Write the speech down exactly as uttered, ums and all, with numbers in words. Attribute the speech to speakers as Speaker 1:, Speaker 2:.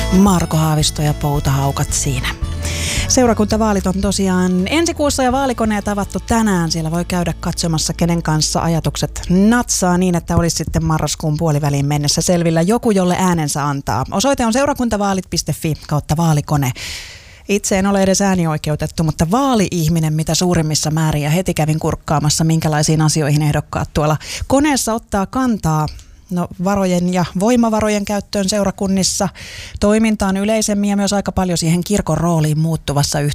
Speaker 1: Marko Haavisto ja Poutahaukat siinä. Seurakuntavaalit on tosiaan ensi kuussa ja vaalikoneet avattu tänään. Siellä voi käydä katsomassa, kenen kanssa ajatukset natsaa niin, että olisi sitten marraskuun puoliväliin mennessä selvillä joku, jolle äänensä antaa. Osoite on seurakuntavaalit piste fi kautta vaalikone. Itse en ole edes äänioikeutettu, mutta vaali-ihminen mitä suurimmissa määrin, ja heti kävin kurkkaamassa, minkälaisiin asioihin ehdokkaat tuolla koneessa ottaa kantaa. No, varojen ja voimavarojen käyttöön seurakunnissa, toimintaan yleisemmin ja myös aika paljon siihen kirkon rooliin muuttuvassa yhteiskunnassa.